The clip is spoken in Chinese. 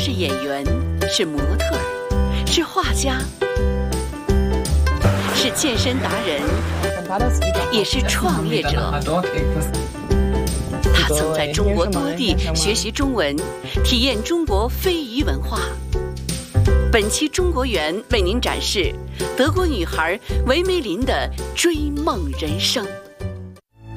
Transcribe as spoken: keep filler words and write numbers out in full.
是演员，是模特儿，是画家，是健身达人，也是创业者。他曾在中国多地学习中文，体验中国非遗文化。本期中国园为您展示德国女孩维梅林的追梦人生。